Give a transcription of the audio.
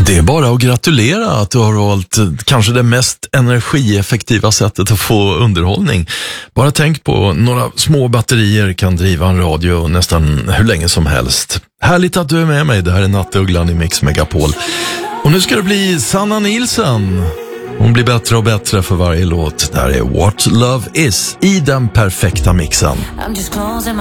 Det är bara att gratulera att du har valt kanske det mest energieffektiva sättet att få underhållning. Bara tänk på, några små batterier kan driva en radio nästan hur länge som helst. Härligt att du är med mig, det här är Nattugglan i Mix Megapol. Och nu ska det bli Sanna Nilsson. Hon blir bättre och bättre för varje låt. Det här är What Love Is i den perfekta mixen. I'm just closing my